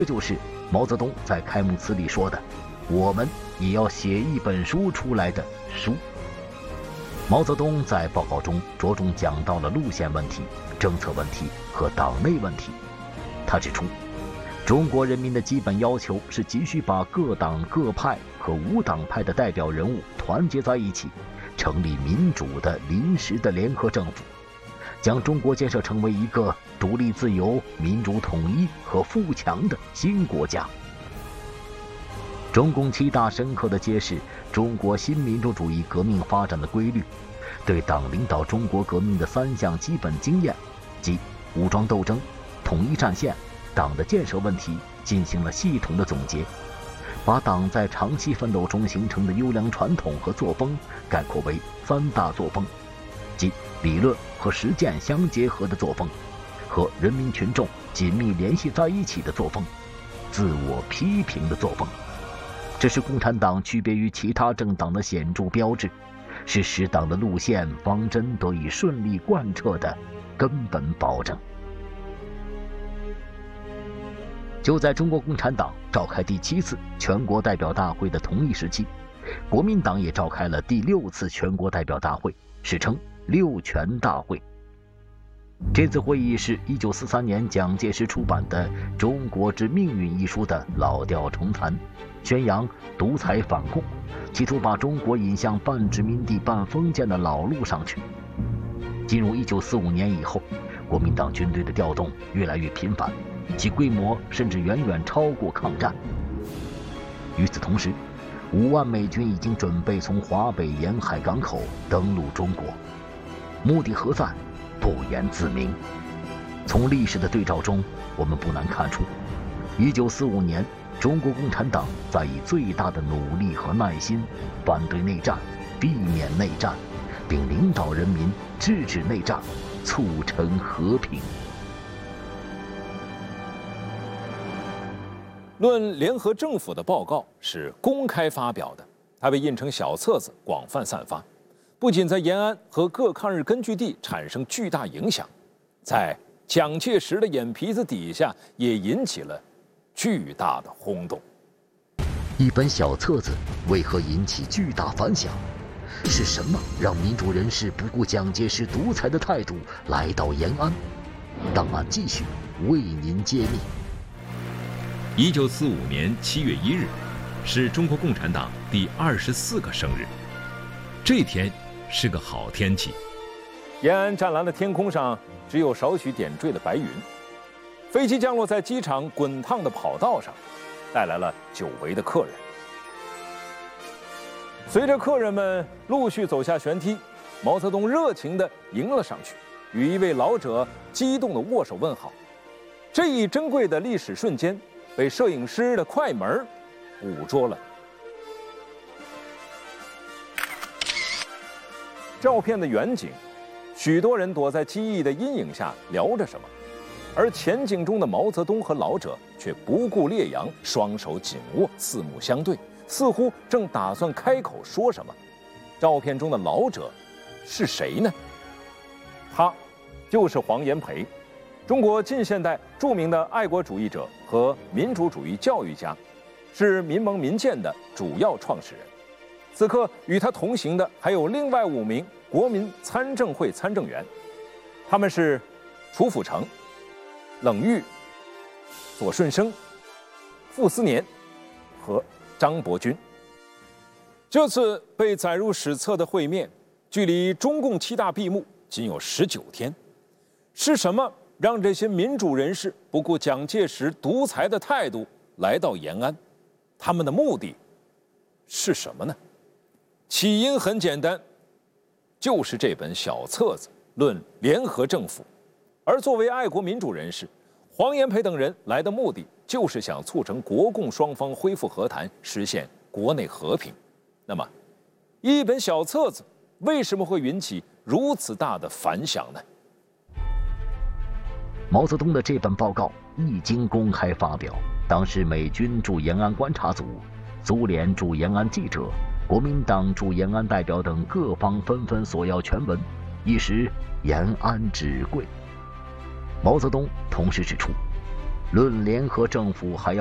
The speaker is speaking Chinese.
这就是毛泽东在开幕词里说的：“我们也要写一本书出来的书。”毛泽东在报告中着重讲到了路线问题、政策问题和党内问题。他指出，中国人民的基本要求是急需把各党各派和无党派的代表人物团结在一起，成立民主的临时的联合政府，将中国建设成为一个独立自由、民主统一和富强的新国家。中共7大深刻地揭示中国新民主主义革命发展的规律，对党领导中国革命的3项基本经验，即武装斗争、统一战线、党的建设问题进行了系统的总结，把党在长期奋斗中形成的优良传统和作风概括为3大作风，即理论和实践相结合的作风，和人民群众紧密联系在一起的作风，自我批评的作风。这是共产党区别于其他政党的显著标志，是使党的路线方针得以顺利贯彻的根本保证。就在中国共产党召开第7次全国代表大会的同一时期，国民党也召开了第6次全国代表大会，史称6全大会。这次会议是1943年蒋介石出版的《中国之命运》一书的老调重弹，宣扬独裁反共，企图把中国引向半殖民地半封建的老路上去。进入1945年以后，国民党军队的调动越来越频繁，其规模甚至远远超过抗战。与此同时，5万美军已经准备从华北沿海港口登陆中国，目的何在？不言自明。从历史的对照中，我们不难看出，1945年中国共产党在以最大的努力和耐心反对内战，避免内战，并领导人民制止内战，促成和平。 论联合政府的报告是公开发表的，它被印成小册子，广泛散发，不仅在延安和各抗日根据地产生巨大影响，在蒋介石的眼皮子底下也引起了巨大的轰动。 一本小册子为何引起巨大反响？是什么让民主人士不顾蒋介石独裁的态度来到延安？档案继续为您揭秘。 1945年7月1日，是中国共产党第24个生日。这天是个好天气， 延安湛蓝的天空上只有少许点缀的白云，飞机降落在机场滚烫的跑道上，带来了久违的客人。随着客人们陆续走下舷梯，毛泽东热情地迎了上去，与一位老者激动地握手问好。这一珍贵的历史瞬间被摄影师的快门捕捉了。照片的远景，许多人躲在机翼的阴影下聊着什么，而前景中的毛泽东和老者却不顾烈阳，双手紧握，四目相对，似乎正打算开口说什么。照片中的老者是谁呢？他就是黄炎培，中国近现代著名的爱国主义者和民主主义教育家，是民盟民建的主要创始人。此刻与他同行的还有另外5名国民参政会参政员，他们是楚辅成、冷玉、左舜生、傅斯年和张伯钧。这次被载入史册的会面，距离中共7大闭幕仅有19天。是什么让这些民主人士不顾蒋介石独裁的态度来到延安？他们的目的是什么呢？起因很简单，就是这本小册子《论联合政府》。而作为爱国民主人士，黄炎培等人来的目的就是想促成国共双方恢复和谈，实现国内和平。那么，一本小册子为什么会引起如此大的反响呢？ 毛泽东的这本报告一经公开发表，当时美军驻延安观察组、苏联驻延安记者、国民党驻延安代表等各方纷纷索要全文，一时延安纸贵。毛泽东同时指出， 论联合政府还要